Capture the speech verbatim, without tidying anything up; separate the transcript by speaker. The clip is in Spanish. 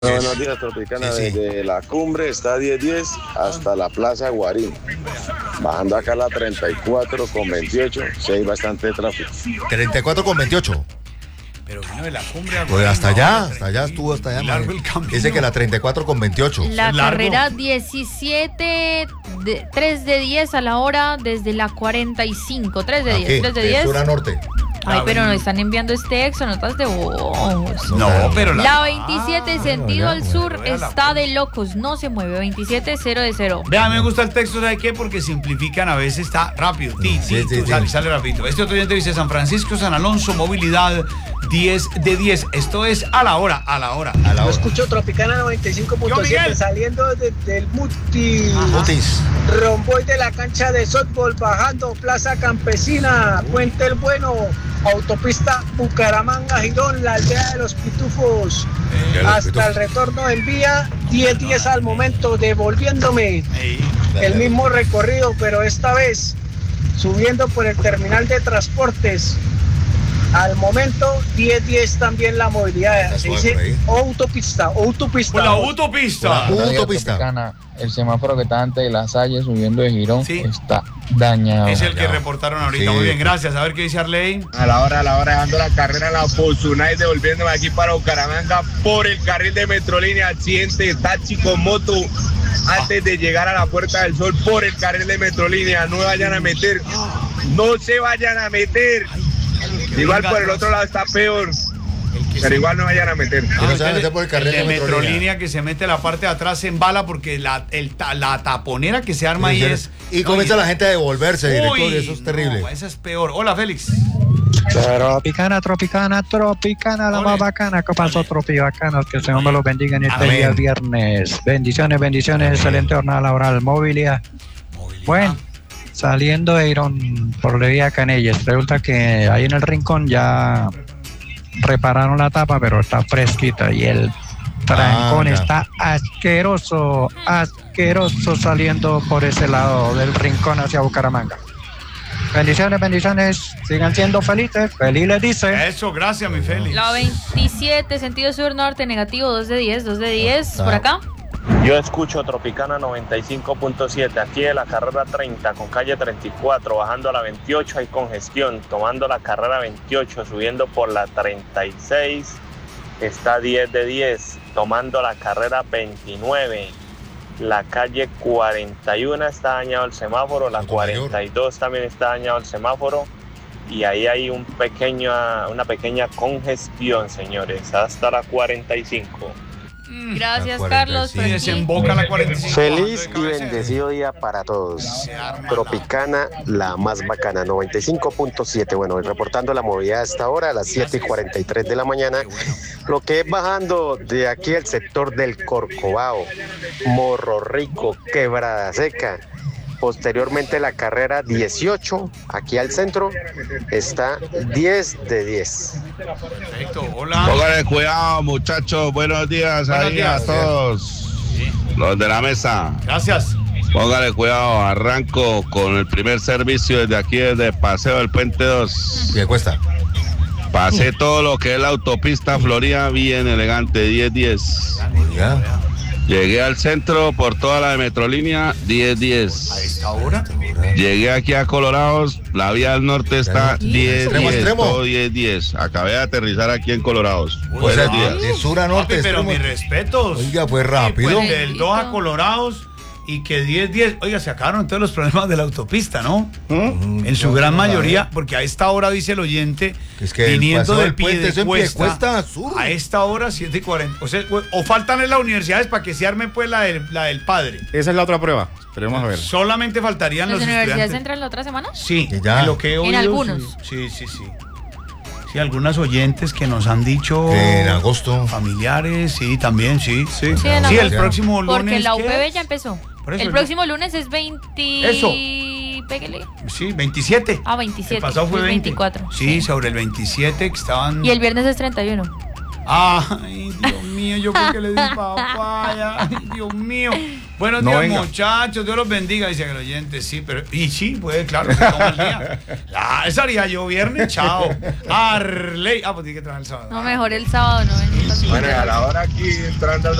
Speaker 1: Buenos días, Tropicana. Sí, sí. Desde la cumbre está diez diez hasta la Plaza Guarín. Bajando acá la treinta y cuatro con veintiocho, sí hay bastante tráfico.
Speaker 2: treinta y cuatro con veintiocho.
Speaker 3: Pero vino de la cumbre a
Speaker 2: pues hasta allá, hasta allá estuvo, hasta allá. Dice que la treinta y cuatro con veintiocho.
Speaker 4: La carrera diecisiete, de, tres de diez a la hora desde la cuarenta y cinco. tres de diez, tres de diez.
Speaker 2: Sur a norte.
Speaker 4: Ay, ah, pero nos están enviando este exo, notas de voz.
Speaker 3: No, pero la...
Speaker 4: La veintisiete, ah, sentido al sur, está de locos, no se mueve. veintisiete, cero de cero.
Speaker 3: Vea, me gusta el texto, ¿sabe qué? Porque simplifican, a veces está rápido. Ti, sí, sí, sí, sale, sí. sale rápido. Este otro oyente dice: San Francisco, San Alonso, movilidad diez de diez. Esto es a la hora, a la hora. A la hora.
Speaker 5: Yo escucho Tropicana noventa y cinco punto siete saliendo de, del Mutis. Mutis. Romboy de la cancha de softball, bajando Plaza Campesina, Puente el Bueno. Autopista Bucaramanga, Girón, la aldea de los Pitufos, eh, hasta pitufos. El retorno en vía, diez diez al momento, devolviéndome el mismo recorrido, pero esta vez subiendo por el terminal de transportes. Al momento, diez diez también la movilidad. Se dice autopista, autopista.
Speaker 3: Por la autopista.
Speaker 6: La autopista. El semáforo que está antes de La Salle subiendo de Girón sí. está dañado.
Speaker 3: Es el que reportaron ahorita. Sí. Muy bien, gracias. A ver qué dice Arley.
Speaker 7: A la hora, a la hora, dando la carrera a la Fortuna y devolviéndome aquí para Bucaramanga por el carril de Metrolínea. Accidente, taxi con moto. Antes de llegar a la Puerta del Sol por el carril de Metrolínea. No vayan a meter. No se vayan a meter. Igual por el otro lado está peor. Pero igual no vayan a meter.
Speaker 3: Ah, no se van a meter por el carril de Metrolínea, que se mete la parte de atrás, se embala porque la, el, la taponera que se arma ahí es.
Speaker 2: Y comienza la gente a devolverse, director, y eso es terrible.
Speaker 3: No, eso es peor. Hola, Félix.
Speaker 8: Tropicana, Tropicana, Tropicana, la Ole. Más bacana. ¿Qué pasó, Tropibacanos? Que el Señor me los bendiga en este Amén. Día viernes. Bendiciones, bendiciones, Amén. Excelente jornada laboral. Movilidad. Movilidad. Bueno. Saliendo de Irón por la vía Canelles, resulta que ahí en el rincón ya repararon la tapa, pero está fresquita y el trancón ah, está asqueroso, asqueroso saliendo por ese lado del rincón hacia Bucaramanga. Bendiciones, bendiciones, sigan siendo felices, feliz les dice.
Speaker 3: Eso, gracias mi Félix.
Speaker 4: La veintisiete, sentido sur-norte, negativo, dos de diez, dos de diez, por acá.
Speaker 1: Yo escucho Tropicana noventa y cinco punto siete, aquí de la carrera treinta con calle treinta y cuatro, bajando a la veintiocho hay congestión, tomando la carrera veintiocho, subiendo por la treinta y seis, está diez de diez, tomando la carrera veintinueve, la calle cuarenta y uno está dañado el semáforo, la cuarenta y dos también está dañado el semáforo, y ahí hay un pequeño, una pequeña congestión, señores, hasta la cuarenta y cinco.
Speaker 4: Gracias, Carlos.
Speaker 3: Sí, desemboca la cuarenta y cinco.
Speaker 9: Feliz y bendecido día para todos. Tropicana, la más bacana, noventa y cinco punto siete. Bueno, reportando la movilidad hasta ahora a las siete y cuarenta y tres de la mañana. Lo que es bajando de aquí al sector del Corcovado, Morro Rico, Quebrada Seca. Posteriormente la carrera dieciocho, aquí al centro, está diez de diez.
Speaker 3: Perfecto, hola.
Speaker 7: Pónganle cuidado, muchachos, buenos días buenos ahí días. A todos, sí. Los de la mesa.
Speaker 3: Gracias.
Speaker 7: Póngale cuidado, arranco con el primer servicio desde aquí, desde Paseo del Puente dos.
Speaker 2: ¿Qué cuesta?
Speaker 7: Pasé todo lo que es la autopista Florida, bien elegante, diez diez.
Speaker 2: Ya.
Speaker 7: Llegué al centro por toda la de Metrolínea, diez diez.
Speaker 3: ¿A esta hora?
Speaker 7: Llegué aquí a Colorados, la vía del norte está diez diez, todo diez diez. Acabé de aterrizar aquí en Colorados.
Speaker 2: Buenos días. De sur a norte.
Speaker 3: Papi, pero mis respetos.
Speaker 2: Oiga, fue rápido.
Speaker 3: Sí, pues del dos a Colorados y que diez diez. Oiga, se acabaron todos los problemas de la autopista, ¿no? ¿Mm? En su gran mayoría, porque a esta hora, dice el oyente,
Speaker 2: es que
Speaker 3: viniendo del
Speaker 2: Piedecuesta,
Speaker 3: a esta hora, siete y cuarenta. O sea, o faltan en las universidades para que se arme pues la del, la del padre.
Speaker 10: Esa es la otra prueba. Esperemos a ver.
Speaker 3: Solamente faltarían
Speaker 4: ¿Las
Speaker 3: los
Speaker 4: universidades entran la otra semana?
Speaker 3: Sí,
Speaker 2: ya.
Speaker 3: En, lo que he oído,
Speaker 4: en algunos.
Speaker 3: Sí, sí, sí. Sí, algunas oyentes que nos han dicho
Speaker 2: en agosto.
Speaker 3: Familiares, sí, también, sí.
Speaker 2: Sí,
Speaker 3: sí, sí el próximo lunes.
Speaker 4: Porque la U P B ya empezó. El
Speaker 3: eso,
Speaker 4: próximo lunes es veinte.
Speaker 3: Eso.
Speaker 4: Pégale.
Speaker 3: Sí, veintisiete.
Speaker 4: Ah, veintisiete.
Speaker 3: El pasado fue veinte.
Speaker 4: veinticuatro.
Speaker 3: Sí, sí, sobre el veintisiete que estaban.
Speaker 4: Y el viernes es treinta y uno.
Speaker 3: Ay, Dios mío, yo creo que le di papaya. Ay, Dios mío. Buenos
Speaker 10: No
Speaker 3: días,
Speaker 10: venga.
Speaker 3: muchachos. Dios los bendiga, dice el oyente. Sí, pero. Y sí, puede, claro, se toma el día. Ah, esa haría yo viernes, chao. Arley. Ah, pues tiene que trabajar el sábado.
Speaker 4: No, mejor el sábado, no venir.
Speaker 7: Bueno, a la hora aquí entrando